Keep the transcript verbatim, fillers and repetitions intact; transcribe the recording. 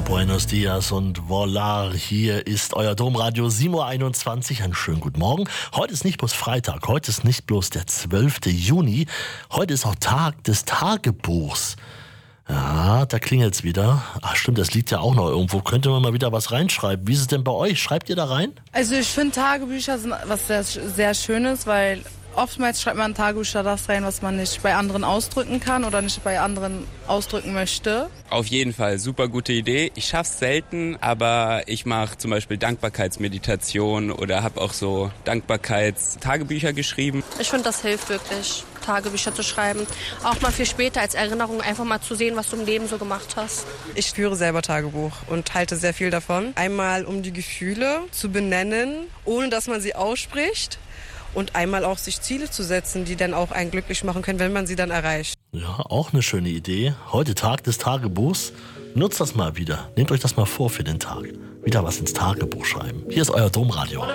Buenos Dias und voilà, hier ist euer Domradio sieben Uhr einundzwanzig. Einen schönen guten Morgen. Heute ist nicht bloß Freitag, heute ist nicht bloß der zwölfte Juni, heute ist auch Tag des Tagebuchs. Ja, da klingelt's wieder. Ach stimmt, das liegt ja auch noch irgendwo. Könnte man mal wieder was reinschreiben. Wie ist es denn bei euch? Schreibt ihr da rein? Also ich finde Tagebücher sind was sehr, sehr Schönes, weil oftmals schreibt man in Tagebücher das rein, was man nicht bei anderen ausdrücken kann oder nicht bei anderen ausdrücken möchte. Auf jeden Fall, super gute Idee. Ich schaff's selten, aber ich mache zum Beispiel Dankbarkeitsmeditation oder habe auch so Dankbarkeitstagebücher geschrieben. Ich finde, das hilft wirklich, Tagebücher zu schreiben. Auch mal für später als Erinnerung, einfach mal zu sehen, was du im Leben so gemacht hast. Ich führe selber Tagebuch und halte sehr viel davon. Einmal, um die Gefühle zu benennen, ohne dass man sie ausspricht. Und einmal auch sich Ziele zu setzen, die dann auch einen glücklich machen können, wenn man sie dann erreicht. Ja, auch eine schöne Idee. Heute Tag des Tagebuchs. Nutzt das mal wieder. Nehmt euch das mal vor für den Tag. Wieder was ins Tagebuch schreiben. Hier ist euer Domradio.